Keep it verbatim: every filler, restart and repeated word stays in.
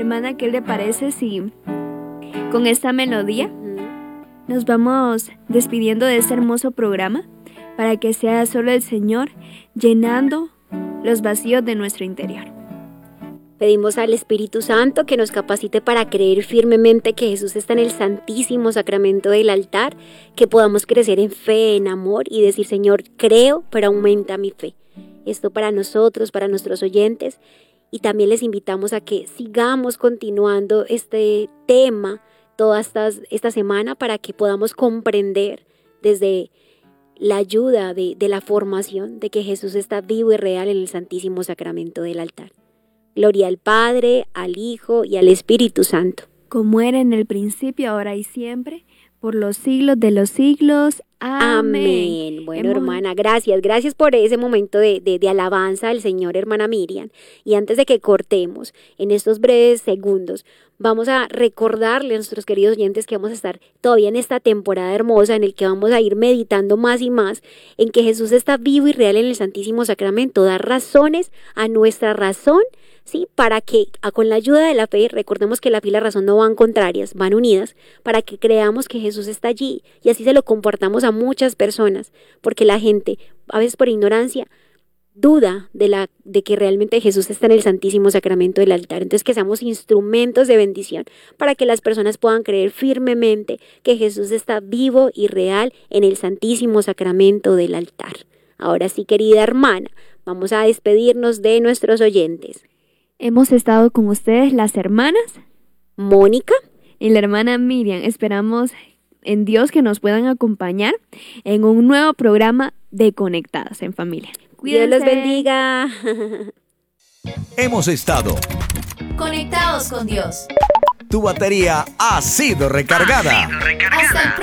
Hermana, ¿qué le parece si con esta melodía nos vamos despidiendo de este hermoso programa para que sea solo el Señor llenando los vacíos de nuestro interior? Pedimos al Espíritu Santo que nos capacite para creer firmemente que Jesús está en el santísimo sacramento del altar, que podamos crecer en fe, en amor y decir: Señor, creo, pero aumenta mi fe. Esto para nosotros, para nuestros oyentes, y también les invitamos a que sigamos continuando este tema toda esta, esta semana para que podamos comprender desde la ayuda de, de la formación de que Jesús está vivo y real en el santísimo sacramento del altar. Gloria al Padre, al Hijo y al Espíritu Santo. Como era en el principio, ahora y siempre, por los siglos de los siglos. Amén. Amén. Bueno, Hemos... hermana, gracias. Gracias por ese momento de, de, de alabanza al Señor, hermana Miriam. Y antes de que cortemos, en estos breves segundos, vamos a recordarle a nuestros queridos oyentes que vamos a estar todavía en esta temporada hermosa en el que vamos a ir meditando más y más en que Jesús está vivo y real en el Santísimo Sacramento. Dar razones a nuestra razón, ¿sí? Para que con la ayuda de la fe, recordemos que la fe y la razón no van contrarias, van unidas, para que creamos que Jesús está allí y así se lo compartamos a muchas personas, porque la gente, a veces por ignorancia, duda de, la, de que realmente Jesús está en el Santísimo Sacramento del altar. Entonces, que seamos instrumentos de bendición para que las personas puedan creer firmemente que Jesús está vivo y real en el Santísimo Sacramento del altar. Ahora sí, querida hermana, vamos a despedirnos de nuestros oyentes. Hemos estado con ustedes las hermanas Mónica y la hermana Miriam. Esperamos en Dios que nos puedan acompañar en un nuevo programa de Conectadas en Familia. Cuídense. Dios los bendiga. Hemos estado conectados con Dios. Tu batería ha sido recargada. Ha sido recargada. Hasta el